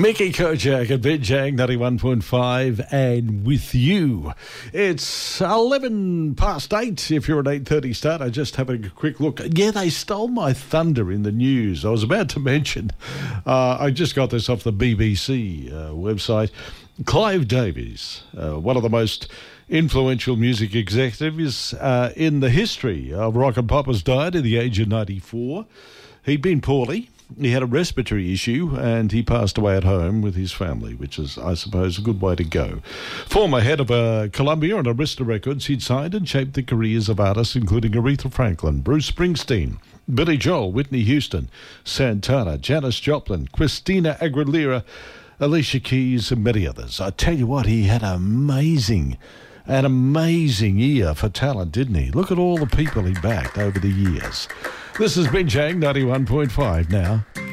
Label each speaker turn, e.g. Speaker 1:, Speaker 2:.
Speaker 1: Mickey Kojak at Benjang 91.5 and with you. It's 11 past 8 if you're an 8:30 start. I just having a quick look. Yeah, they stole my thunder in the news. I was about to mention, I just got this off the BBC website. Clive Davies, one of the most influential music executives in the history of rock and pop, has died at the age of 94. He'd been poorly. He had a respiratory issue and he passed away at home with his family, which is, I suppose, a good way to go. Former head of Columbia and Arista Records, he'd signed and shaped the careers of artists including Aretha Franklin, Bruce Springsteen, Billy Joel, Whitney Houston, Santana, Janis Joplin, Christina Aguilera, Alicia Keys and many others. I tell you what, he had an amazing ear for talent, didn't he? Look at all the people he backed over the years. This has been Benjang 91.5 now.